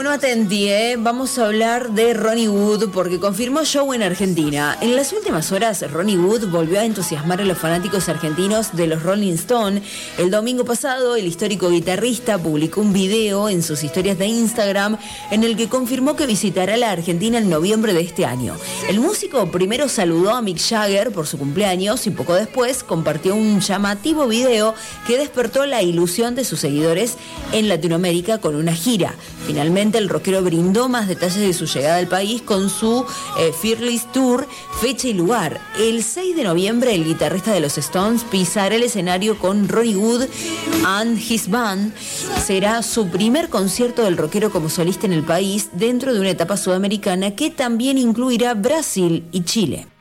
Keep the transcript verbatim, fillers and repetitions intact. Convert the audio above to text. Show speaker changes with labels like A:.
A: Bueno, atenti, ¿eh? Vamos a hablar de Ronnie Wood porque confirmó show en Argentina. En las últimas horas, Ronnie Wood volvió a entusiasmar a los fanáticos argentinos de los Rolling Stones. El domingo pasado, el histórico guitarrista publicó un video en sus historias de Instagram en el que confirmó que visitará la Argentina en noviembre de este año. El músico primero saludó a Mick Jagger por su cumpleaños y poco después compartió un llamativo video que despertó la ilusión de sus seguidores en Latinoamérica con una gira. Finalmente, el rockero brindó más detalles de su llegada al país con su eh, Fearless Tour, fecha y lugar. El seis de noviembre, el guitarrista de los Stones pisará el escenario con Ronnie Wood and His Band. Será su primer concierto del rockero como solista en el país dentro de una etapa sudamericana que también incluirá Brasil y Chile.